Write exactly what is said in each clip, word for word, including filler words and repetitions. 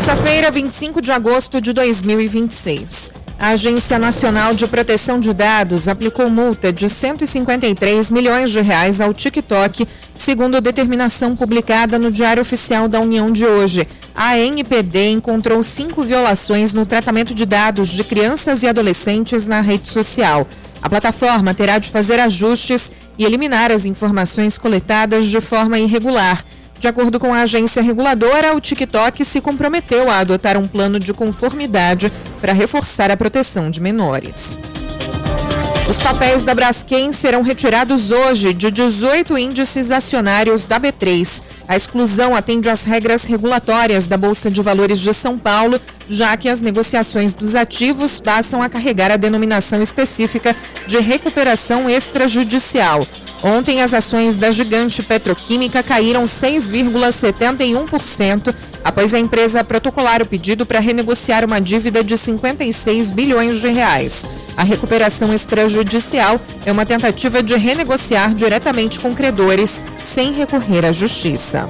Terça-feira, vinte e cinco de agosto de dois mil e vinte e seis. A Agência Nacional de Proteção de Dados aplicou multa de cento e cinquenta e três milhões de reais ao TikTok, segundo determinação publicada no Diário Oficial da União de hoje. A A N P D encontrou cinco violações no tratamento de dados de crianças e adolescentes na rede social. A plataforma terá de fazer ajustes e eliminar as informações coletadas de forma irregular. De acordo com a agência reguladora, o TikTok se comprometeu a adotar um plano de conformidade para reforçar a proteção de menores. Os papéis da Braskem serão retirados hoje de dezoito índices acionários da B três. A exclusão atende às regras regulatórias da Bolsa de Valores de São Paulo, já que as negociações dos ativos passam a carregar a denominação específica de recuperação extrajudicial. Ontem, as ações da gigante petroquímica caíram seis vírgula setenta e um por cento após a empresa protocolar o pedido para renegociar uma dívida de cinquenta e seis bilhões de reais. A recuperação extrajudicial é uma tentativa de renegociar diretamente com credores sem recorrer à justiça.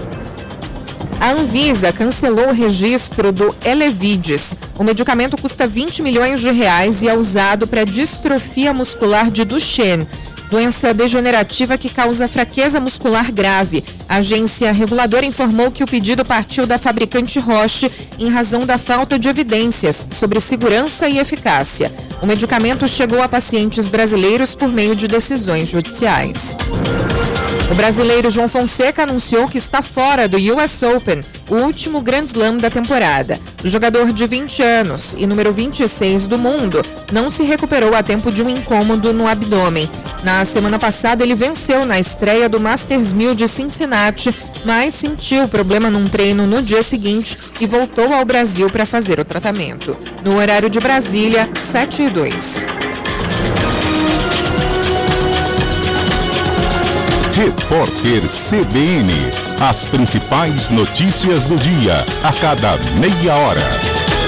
A Anvisa cancelou o registro do Elevidys. O medicamento custa vinte milhões de reais e é usado para distrofia muscular de Duchenne, doença degenerativa que causa fraqueza muscular grave. A agência reguladora informou que o pedido partiu da fabricante Roche em razão da falta de evidências sobre segurança e eficácia. O medicamento chegou a pacientes brasileiros por meio de decisões judiciais. O brasileiro João Fonseca anunciou que está fora do U S Open, o último Grand Slam da temporada. O jogador de vinte anos e número vinte e seis do mundo não se recuperou a tempo de um incômodo no abdômen. Na semana passada, ele venceu na estreia do Masters mil de Cincinnati, mas sentiu problema num treino no dia seguinte e voltou ao Brasil para fazer o tratamento. No horário de Brasília, sete e dois. Repórter C B N. As principais notícias do dia, a cada meia hora.